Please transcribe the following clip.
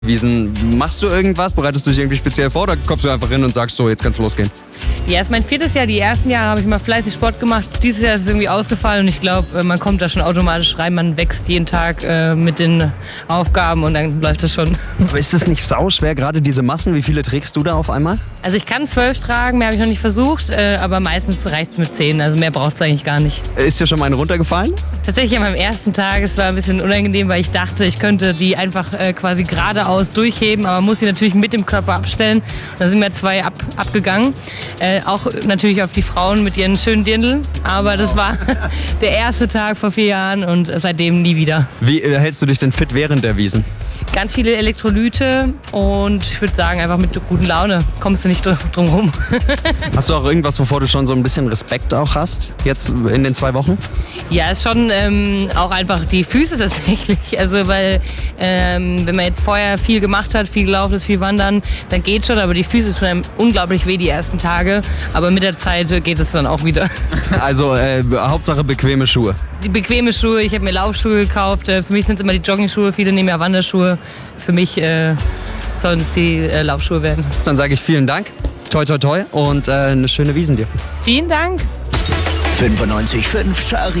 Wiesen. Machst du irgendwas? Bereitest du dich irgendwie speziell vor oder kommst du einfach hin und sagst so, jetzt kann's losgehen? Ja, es ist mein 4. Jahr. Die ersten Jahre habe ich mal fleißig Sport gemacht. Dieses Jahr ist es irgendwie ausgefallen und ich glaube, man kommt da schon automatisch rein. Man wächst jeden Tag mit den Aufgaben und dann läuft es schon. Aber ist es nicht sauschwer, gerade diese Massen? Wie viele trägst du da auf einmal? Also ich kann 12 tragen, mehr habe ich noch nicht versucht, aber meistens reicht es mit 10. Also mehr braucht es eigentlich gar nicht. Ist dir schon mal eine runtergefallen? Tatsächlich an meinem ersten Tag, es war ein bisschen unangenehm, weil ich dachte, ich könnte die einfach quasi geradeaus durchheben, aber man muss sie natürlich mit dem Körper abstellen. Und dann sind mir 2 abgegangen. Auch natürlich auf die Frauen mit ihren schönen Dirndl. Aber das war der erste Tag vor 4 Jahren und seitdem nie wieder. Wie hältst du dich denn fit während der Wiesen? Ganz viele Elektrolyte und ich würde sagen, einfach mit guter Laune kommst du nicht drum rum. Hast du auch irgendwas, wovor du schon so ein bisschen Respekt auch hast, jetzt in den 2 Wochen? Ja, ist schon auch einfach die Füße tatsächlich. Also weil wenn man jetzt vorher viel gemacht hat, viel gelaufen ist, viel wandern, dann geht schon, aber die Füße tun einem unglaublich weh die ersten Tage. Aber mit der Zeit geht es dann auch wieder. Also Hauptsache bequeme Schuhe. Die bequeme Schuhe, ich habe mir Laufschuhe gekauft. Für mich sind es immer die Jogging-Schuhe, viele nehmen ja Wanderschuhe. Für mich sollen es die Laufschuhe werden. Dann sage ich vielen Dank, toi toi toi und eine schöne Wiesen dir. Vielen Dank. 95.5 Schari.